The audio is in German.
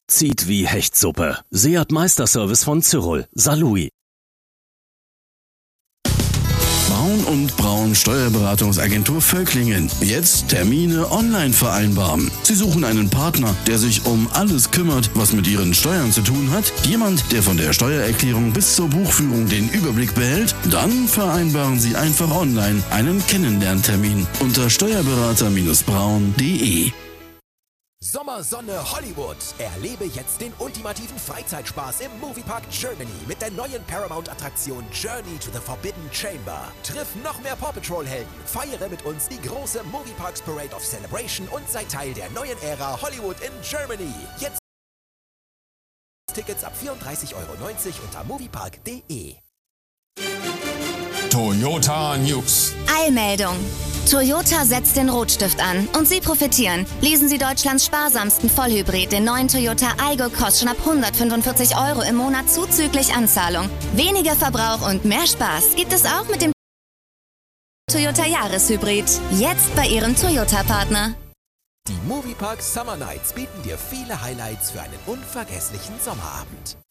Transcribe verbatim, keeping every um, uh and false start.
Zieht wie Hechtsuppe. Seat Meisterservice von Cyril. Salui. Braun und Braun Steuerberatungsagentur Völklingen. Jetzt Termine online vereinbaren. Sie suchen einen Partner, der sich um alles kümmert, was mit Ihren Steuern zu tun hat. Jemand, der von der Steuererklärung bis zur Buchführung den Überblick behält. Dann vereinbaren Sie einfach online einen Kennenlerntermin unter steuerberater Braun punkt de. Sommersonne Hollywood. Erlebe jetzt den ultimativen Freizeitspaß im Moviepark Germany mit der neuen Paramount-Attraktion Journey to the Forbidden Chamber. Triff noch mehr Paw Patrol-Helden, feiere mit uns die große Movieparks Parade of Celebration und sei Teil der neuen Ära Hollywood in Germany. Jetzt Tickets ab vierunddreißig Euro neunzig unter moviepark punkt de. Toyota News. Eilmeldung. Toyota setzt den Rotstift an und Sie profitieren. Leasen Sie Deutschlands sparsamsten Vollhybrid, den neuen Toyota Aygo Cross schon ab hundertfünfundvierzig Euro im Monat zuzüglich Anzahlung. Weniger Verbrauch und mehr Spaß gibt es auch mit dem Toyota Jahreshybrid. Jetzt bei Ihrem Toyota-Partner. Die Moviepark Summer Nights bieten dir viele Highlights für einen unvergesslichen Sommerabend.